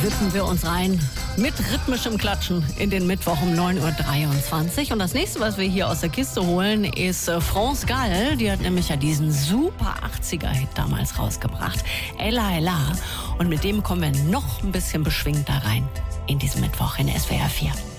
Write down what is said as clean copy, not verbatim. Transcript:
wippen wir uns rein mit rhythmischem Klatschen in den Mittwoch um 9.23 Uhr. Und das nächste, was wir hier aus der Kiste holen, ist France Gall. Die hat nämlich ja diesen super 80er-Hit damals rausgebracht. Ella Ella. Und mit dem kommen wir noch ein bisschen beschwingter rein in diesen Mittwoch in SWR 4.